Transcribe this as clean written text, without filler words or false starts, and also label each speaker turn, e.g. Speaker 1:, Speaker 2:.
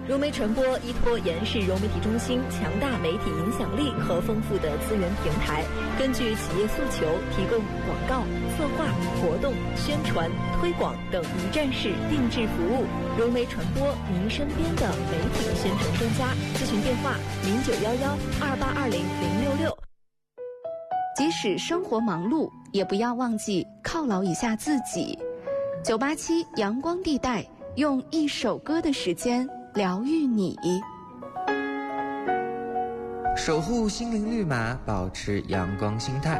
Speaker 1: 融媒传播依托延世融媒体中心强大媒体影响力和丰富的资源平台，根据企业诉求提供广告、策划、活动、宣传、推广等一站式定制服务。融媒传播，您身边的媒体宣传专家。咨询电话0911282066。
Speaker 2: 即使生活忙碌，也不要忘记犒劳一下自己。987阳光地带，用一首歌的时间疗愈你，
Speaker 3: 守护心灵绿码，保持阳光心态。